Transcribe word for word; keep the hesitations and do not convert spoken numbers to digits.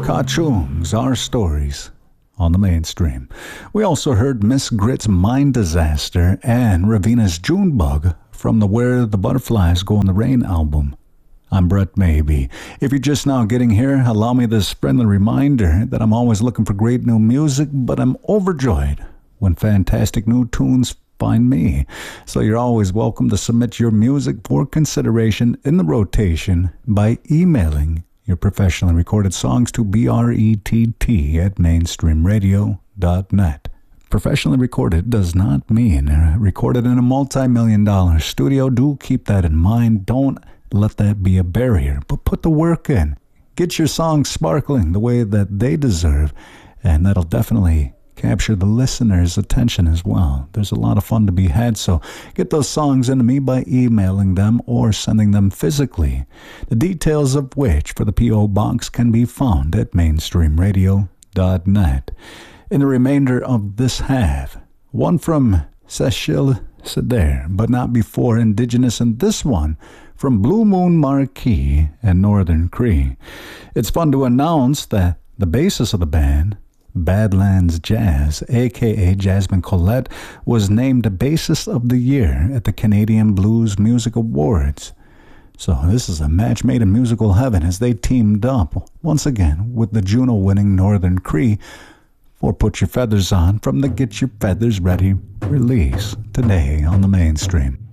Ka-Chung's Our Stories on the mainstream. We also heard Miss Grit's Mind Disaster and Ravina's Junebug from the Where the Butterflies Go in the Rain album. I'm Brett Maybe. If you're just now getting here, allow me this friendly reminder that I'm always looking for great new music, but I'm overjoyed when fantastic new tunes find me. So you're always welcome to submit your music for consideration in the rotation by emailing your professionally recorded songs to brett at mainstream radio dot net. Professionally recorded does not mean recorded in a multi-million dollar studio. Do keep that in mind. Don't let that be a barrier, but put the work in. Get your songs sparkling the way that they deserve, and that'll definitely capture the listener's attention as well. There's a lot of fun to be had, so get those songs into me by emailing them or sending them physically, the details of which for the P O Box can be found at mainstream radio dot net. In the remainder of this half, one from Cecile Cedar, but not before Indigenous, and this one from Blue Moon Marquee and Northern Cree. It's fun to announce that the bassist of the band, Badlands Jazz, aka Jasmine Collette, was named Bassist of the Year at the Canadian Blues Music Awards. So this is a match made in musical heaven as they teamed up once again with the Juno-winning Northern Cree for Put Your Feathers On from the Get Your Feathers Ready release today on the mainstream.